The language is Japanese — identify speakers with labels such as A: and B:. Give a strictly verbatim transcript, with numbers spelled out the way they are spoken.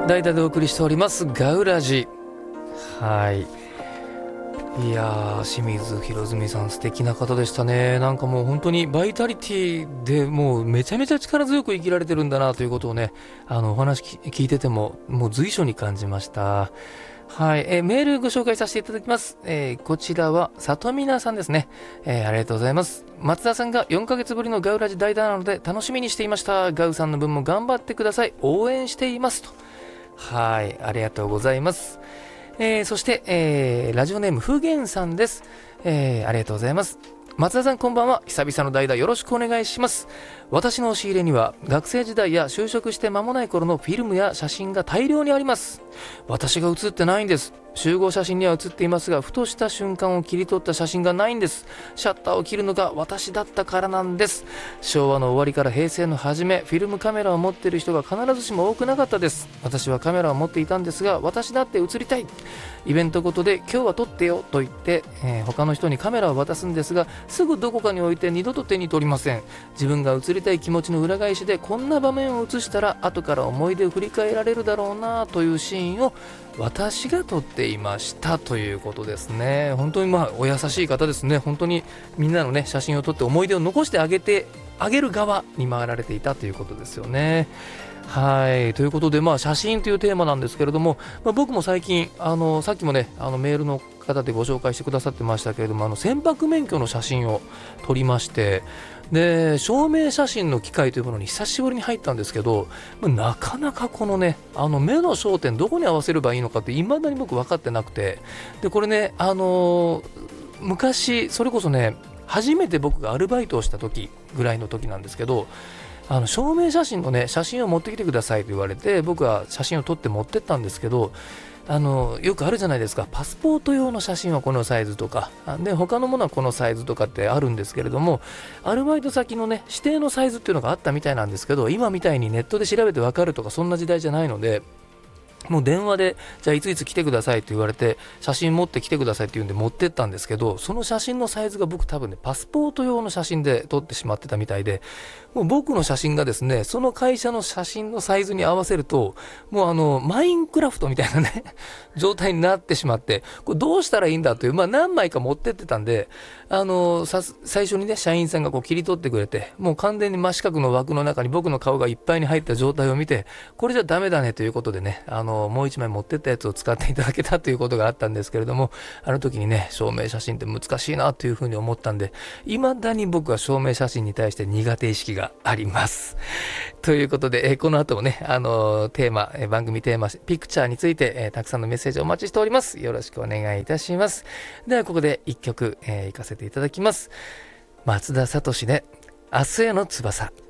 A: 代打でお送りしておりますガウラジ。はい、いやー、清水宏澄さん素敵な方でしたね。なんかもう本当にバイタリティでもうめちゃめちゃ力強く生きられてるんだなということをね、あのお話聞いててももう随所に感じました。はい、えー、メールご紹介させていただきます。えー、こちらは里みなさんですね、えー、ありがとうございます。松田さんがよんかげつぶりのガウラジ代打なので楽しみにしていました。ガウさんの分も頑張ってください、応援していますと。はい、ありがとうございます。えー、そして、えー、ラジオネームふげんさんです。えー、ありがとうございます。松田さんこんばんは。久々の代打よろしくお願いします。私の押し入れには学生時代や就職して間もない頃のフィルムや写真が大量にあります。私が写ってないんです。集合写真には写っていますが、ふとした瞬間を切り取った写真がないんです。シャッターを切るのが私だったからなんです。昭和の終わりから平成の初め、フィルムカメラを持っている人が必ずしも多くなかったです。私はカメラを持っていたんですが、私だって写りたい、イベントごとで今日は撮ってよと言って、えー、他の人にカメラを渡すんですが、すぐどこかに置いて二度と手に取りません。自分が写りたい気持ちの裏返しで、こんな場面を写したら後から思い出を振り返られるだろうなというシーンを私が撮っていましたということですね。本当にまあお優しい方ですね。本当にみんなのね写真を撮って思い出を残してあげてあげる側に回られていたということですよね。はい、ということで、まあ、写真というテーマなんですけれども、まあ、僕も最近あのさっきもねあのメールの方でご紹介してくださってましたけれども、あの船舶免許の写真を撮りまして、で証明写真の機械というものに久しぶりに入ったんですけど、なかなかこのねあの目の焦点どこに合わせればいいのかって未だに僕分かってなくて、でこれねあのー、昔それこそね初めて僕がアルバイトをした時ぐらいの時なんですけど、あの証明写真のね写真を持ってきてくださいと言われて、僕は写真を撮って持ってったんですけど、あのよくあるじゃないですか、パスポート用の写真はこのサイズとかで他のものはこのサイズとかってあるんですけれども、アルバイト先のね指定のサイズっていうのがあったみたいなんですけど、今みたいにネットで調べて分かるとかそんな時代じゃないので、もう電話でじゃあいついつ来てくださいって言われて、写真持って来てくださいって言うんで持ってったんですけど、その写真のサイズが僕多分ねパスポート用の写真で撮ってしまってたみたいで、もう僕の写真がですねその会社の写真のサイズに合わせるともうあのマインクラフトみたいなね状態になってしまって、これどうしたらいいんだという、まあ何枚か持ってってたんで、あのさ最初にね社員さんがこう切り取ってくれて、もう完全に真四角の枠の中に僕の顔がいっぱいに入った状態を見て、これじゃダメだねということでね、あのもう一枚持ってったやつを使っていただけたということがあったんですけれども、あの時にね証明写真って難しいなというふうに思ったんで、未だに僕は証明写真に対して苦手意識がありますということで、えー、この後もねあのー、テーマ、えー、番組テーマピクチャーについて、えー、たくさんのメッセージをお待ちしております。よろしくお願いいたします。ではここで一曲、えー、行かせていただきます。松田聡で明日への翼。